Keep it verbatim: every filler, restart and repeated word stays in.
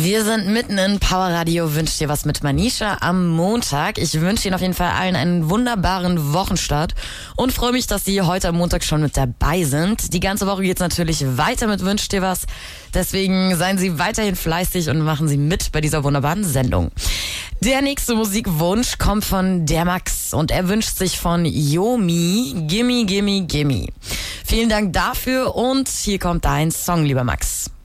Wir sind mitten in Power Radio, wünscht dir was mit Manisha am Montag. Ich wünsche Ihnen auf jeden Fall allen einen wunderbaren Wochenstart und freue mich, dass Sie heute am Montag schon mit dabei sind. Die ganze Woche geht's natürlich weiter mit Wünsch dir was. Deswegen seien Sie weiterhin fleißig und machen Sie mit bei dieser wunderbaren Sendung. Der nächste Musikwunsch kommt von der Max und er wünscht sich von Yomi Gimme Gimme Gimme. Vielen Dank dafür und hier kommt dein Song, lieber Max.